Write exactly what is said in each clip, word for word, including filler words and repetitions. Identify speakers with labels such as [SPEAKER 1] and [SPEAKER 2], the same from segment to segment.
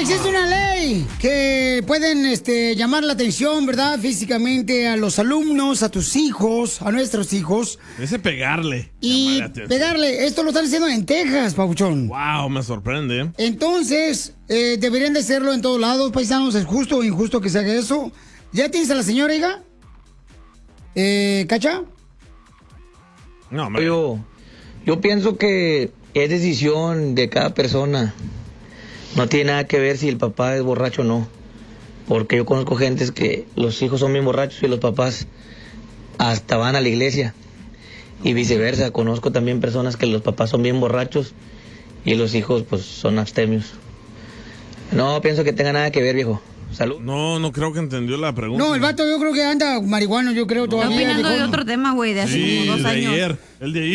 [SPEAKER 1] existe una ley que pueden este, llamar la atención, ¿verdad? Físicamente a los alumnos, a tus hijos, a nuestros hijos.
[SPEAKER 2] Ese pegarle.
[SPEAKER 1] Y pegarle. Esto lo están haciendo en Texas, papuchón.
[SPEAKER 2] Wow, me sorprende.
[SPEAKER 1] Entonces, eh, deberían de hacerlo en todos lados, paisanos. ¿Es justo o injusto que se haga eso? ¿Ya tienes a la señora, hija? Eh, ¿Cacha?
[SPEAKER 3] No, me... yo, yo pienso que es decisión de cada persona. No tiene nada que ver si el papá es borracho o no. Porque yo conozco gentes que los hijos son bien borrachos y los papás hasta van a la iglesia. Y viceversa, conozco también personas que los papás son bien borrachos y los hijos pues son abstemios. No pienso que tenga nada que ver, viejo. Salud.
[SPEAKER 2] No, no creo que entendió la pregunta.
[SPEAKER 1] No, el vato yo creo que anda marihuano, yo creo todavía.
[SPEAKER 4] Está opinando de otro tema, güey, de hace
[SPEAKER 2] Sí,
[SPEAKER 4] como dos
[SPEAKER 2] de
[SPEAKER 4] años.
[SPEAKER 2] ayer, el de ayer.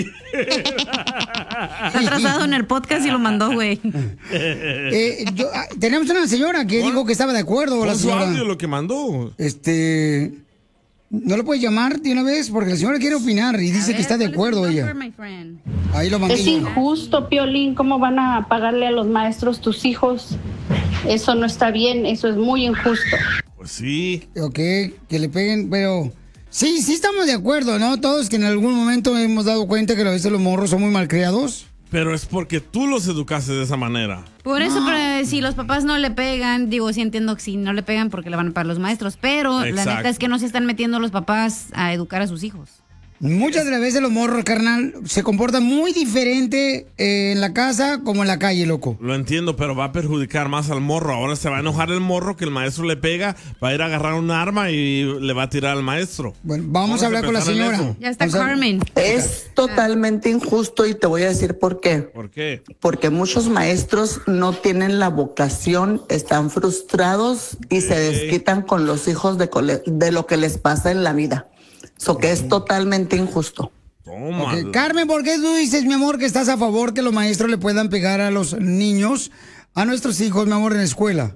[SPEAKER 4] Está atrasado en el podcast y lo mandó, güey.
[SPEAKER 1] Eh, yo, ah, tenemos una señora que dijo que estaba de acuerdo. La
[SPEAKER 2] Pon su
[SPEAKER 1] señora.
[SPEAKER 2] audio lo que mandó.
[SPEAKER 1] Este... ¿No lo puedes llamar de una vez? Porque la señora quiere opinar y dice que está de acuerdo ella. Ahí lo mandé.
[SPEAKER 5] Es injusto, Piolín, ¿cómo van a pagarle a los maestros tus hijos? Eso no está bien, eso es muy injusto.
[SPEAKER 2] Pues sí.
[SPEAKER 1] Ok, que le peguen, pero... Sí, sí estamos de acuerdo, ¿no? Todos que en algún momento hemos dado cuenta que a veces los morros son muy malcriados.
[SPEAKER 2] Pero es porque tú los educaste de esa manera.
[SPEAKER 4] Por eso, pero si los papás no le pegan, digo, sí entiendo que si no le pegan porque le van a pagar los maestros, pero
[SPEAKER 2] Exacto.
[SPEAKER 4] la neta es que no se están metiendo los papás a educar a sus hijos.
[SPEAKER 1] Muchas de las veces los morros, carnal, se comportan muy diferente eh, en la casa como en la calle, loco.
[SPEAKER 2] Lo entiendo, pero va a perjudicar más al morro. Ahora se va a enojar el morro que el maestro le pega, va a ir a agarrar un arma y le va a tirar al maestro.
[SPEAKER 1] Bueno, vamos a hablar con la señora.
[SPEAKER 4] Ya está
[SPEAKER 1] Vamos a-
[SPEAKER 4] Carmen.
[SPEAKER 6] Es totalmente injusto y te voy a decir por qué.
[SPEAKER 2] ¿Por qué?
[SPEAKER 6] Porque muchos maestros no tienen la vocación, están frustrados y se desquitan con los hijos de, cole- de lo que les pasa en la vida. Eso que es totalmente injusto.
[SPEAKER 1] Ok, Carmen, ¿por qué tú dices, mi amor, que estás a favor que los maestros le puedan pegar a los niños, a nuestros hijos, mi amor, en la escuela?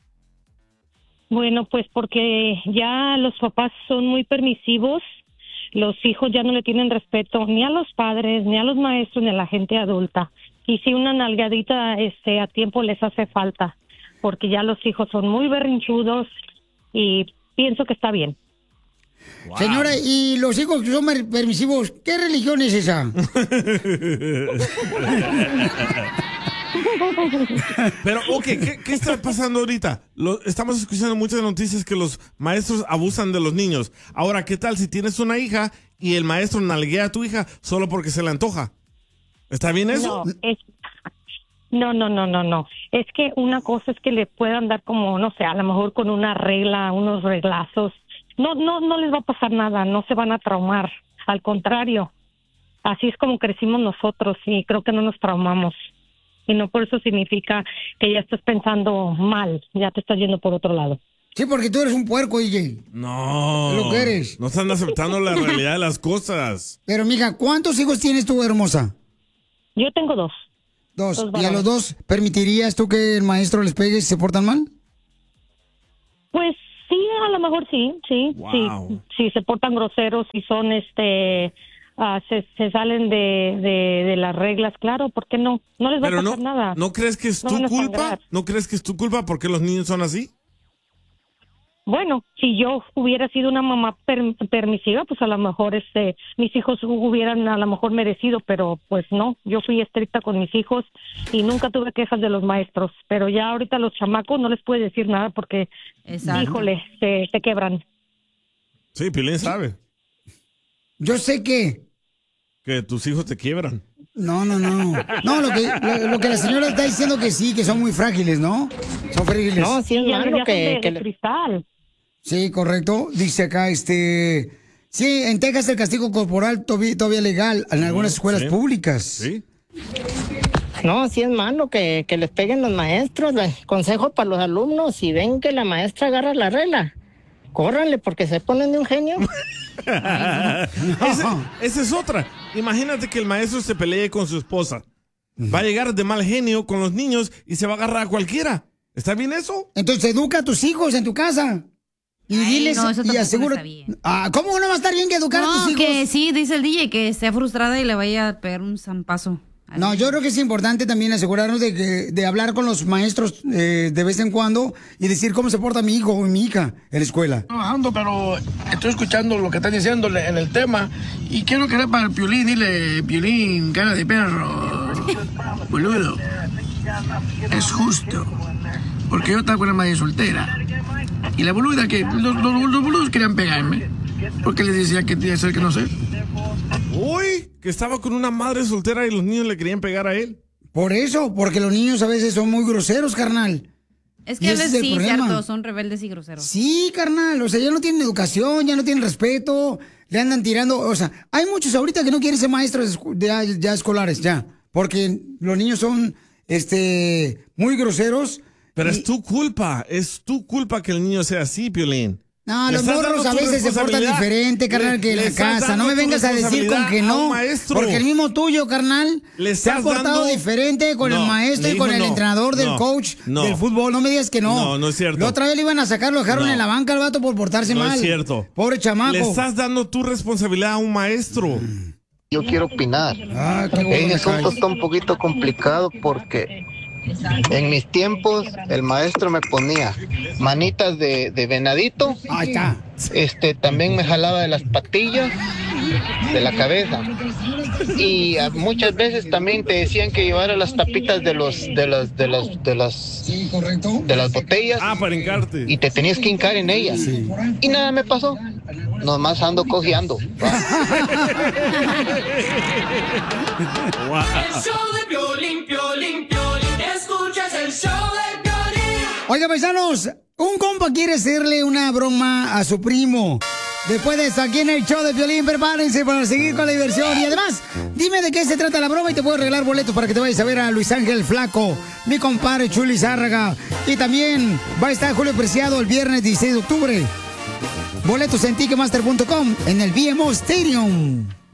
[SPEAKER 7] Bueno, pues porque ya los papás son muy permisivos, los hijos ya no le tienen respeto ni a los padres, ni a los maestros, ni a la gente adulta. Y si una nalgadita este, a tiempo les hace falta, porque ya los hijos son muy berrinchudos y pienso que está bien.
[SPEAKER 1] Wow. Señora, y los hijos que son mer- permisivos, ¿qué religión es esa?
[SPEAKER 2] Pero, ok, ¿qué, qué está pasando ahorita? Lo, estamos escuchando muchas noticias que los maestros abusan de los niños. Ahora, ¿qué tal si tienes una hija y el maestro nalguea a tu hija solo porque se le antoja? ¿Está bien eso?
[SPEAKER 7] No, es, no, no, no, no, no. Es que una cosa es que le puedan dar como, no sé, a lo mejor con una regla, unos reglazos. No, no, no les va a pasar nada, no se van a traumar. Al contrario, así es como crecimos nosotros y creo que no nos traumamos. Y no por eso significa que ya estás pensando mal, ya te estás yendo por otro lado.
[SPEAKER 1] Sí, porque tú eres un puerco, D J.
[SPEAKER 2] No.
[SPEAKER 1] Es lo que eres.
[SPEAKER 2] No están aceptando la realidad de las cosas.
[SPEAKER 1] Pero, mija, ¿cuántos hijos tienes tú, hermosa?
[SPEAKER 7] Yo tengo dos.
[SPEAKER 1] Dos.
[SPEAKER 7] Dos
[SPEAKER 1] ¿Y a
[SPEAKER 7] varones.
[SPEAKER 1] los dos permitirías tú que el maestro les pegue si se portan mal?
[SPEAKER 7] Pues sí, a lo mejor sí, sí,
[SPEAKER 2] Wow.
[SPEAKER 7] sí. Si se portan groseros, si son, este, ah, se, se salen de, de, de las reglas, claro, ¿por qué no? No les va
[SPEAKER 2] Pero
[SPEAKER 7] a pasar
[SPEAKER 2] no,
[SPEAKER 7] nada.
[SPEAKER 2] ¿no crees que es
[SPEAKER 7] No
[SPEAKER 2] tu
[SPEAKER 7] van a
[SPEAKER 2] culpa?
[SPEAKER 7] sangrar.
[SPEAKER 2] ¿No crees que es tu culpa porque los niños son así?
[SPEAKER 7] Bueno, si yo hubiera sido una mamá per- permisiva, pues a lo mejor este, mis hijos hubieran a lo mejor merecido, pero pues no, yo fui estricta con mis hijos y nunca tuve quejas de los maestros, pero ya ahorita los chamacos no les puede decir nada porque,
[SPEAKER 4] Exacto.
[SPEAKER 7] híjole, se, se quebran.
[SPEAKER 2] Sí, Pilín sabe
[SPEAKER 1] Yo sé que...
[SPEAKER 2] que tus hijos te quiebran.
[SPEAKER 1] No, no, no. No, lo que, lo, lo que la señora está diciendo que sí, que son muy frágiles, ¿no? Son frágiles.
[SPEAKER 6] No, sí es
[SPEAKER 7] Y ya-
[SPEAKER 6] malo
[SPEAKER 7] ya
[SPEAKER 6] que,
[SPEAKER 7] son de-
[SPEAKER 6] que
[SPEAKER 7] de
[SPEAKER 6] le-
[SPEAKER 7] cristal.
[SPEAKER 1] Sí, correcto. Dice acá, este... Sí, en Texas el castigo corporal todavía, todavía legal en algunas escuelas
[SPEAKER 2] sí.
[SPEAKER 1] públicas.
[SPEAKER 2] Sí.
[SPEAKER 6] No, sí es malo que, que les peguen los maestros. Le- Consejo para los alumnos, si ven que la maestra agarra la regla, córranle porque se ponen de un genio.
[SPEAKER 2] Ese- esa es otra. Imagínate que el maestro se pelee con su esposa. Va a llegar de mal genio con los niños y se va a agarrar a cualquiera. ¿Está bien eso?
[SPEAKER 1] Entonces educa a tus hijos en tu casa. Y
[SPEAKER 4] Ay,
[SPEAKER 1] diles
[SPEAKER 4] no, eso
[SPEAKER 1] y
[SPEAKER 4] tampoco
[SPEAKER 1] asegura.
[SPEAKER 4] está bien.
[SPEAKER 1] Ah, ¿cómo no va a estar bien que educar a
[SPEAKER 4] No,
[SPEAKER 1] tus hijos?
[SPEAKER 4] que sí, dice el D J, que esté frustrada y le vaya a pegar un zampazo.
[SPEAKER 1] No, yo creo que es importante también asegurarnos de que de hablar con los maestros eh, de vez en cuando y decir cómo se porta mi hijo o mi hija en la escuela.
[SPEAKER 8] Trabajando, pero estoy escuchando lo que están diciendo en el tema y quiero que para el Piolín, dile, Piolín, cara de perro, boludo, es justo, porque yo estaba con una madre soltera y la boluda que, los, los, los boludos querían pegarme, porque les decía que tenía que ser que no sé.
[SPEAKER 2] Uy, que estaba con una madre soltera y los niños le querían pegar a él.
[SPEAKER 1] Por eso, porque los niños a veces son muy groseros, carnal.
[SPEAKER 4] Es que a veces sí, cierto, son rebeldes y groseros.
[SPEAKER 1] Sí, carnal, o sea, ya no tienen educación, ya no tienen respeto, le andan tirando, o sea, hay muchos ahorita que no quieren ser maestros de, ya, ya escolares, ya, porque los niños son, este, muy groseros.
[SPEAKER 2] Pero
[SPEAKER 1] y...
[SPEAKER 2] es tu culpa, es tu culpa que el niño sea así, Piolín.
[SPEAKER 1] No, los morros a veces se portan diferente, carnal, que en la casa. No me vengas a decir con que no. Porque el mismo tuyo, carnal, se ha portado dando... diferente con no, el maestro y con el no, entrenador del no, coach no. del fútbol. No me digas que no.
[SPEAKER 2] No, no es cierto.
[SPEAKER 1] La otra vez le iban a sacar, lo dejaron no. en la banca al vato por portarse
[SPEAKER 2] no
[SPEAKER 1] mal.
[SPEAKER 2] No es cierto.
[SPEAKER 1] Pobre chamaco.
[SPEAKER 2] Le estás dando tu responsabilidad a un maestro.
[SPEAKER 9] Yo quiero opinar. Ah, el asunto está un poquito complicado porque... En mis tiempos, el maestro me ponía manitas de, de venadito.
[SPEAKER 1] Ahí está.
[SPEAKER 9] Este, también me jalaba de las patillas, de la cabeza. Y a, muchas veces también te decían que llevara las tapitas de los, de los, de los, de las, de las botellas.
[SPEAKER 2] Ah, para hincarte.
[SPEAKER 9] Y te tenías que hincar en ellas. Sí. Y nada me pasó. Nomás ando cojeando.
[SPEAKER 1] Oiga, paisanos, un compa quiere hacerle una broma a su primo. Después de esto, aquí en el show de Piolín, prepárense para seguir con la diversión. Y además, dime de qué se trata la broma y te puedo regalar boletos para que te vayas a ver a Luis Ángel Flaco, mi compadre Chuli Zárraga. Y también va a estar Julio Preciado el viernes dieciséis de octubre. Boletos en ticketmaster punto com en el B M O Stadium.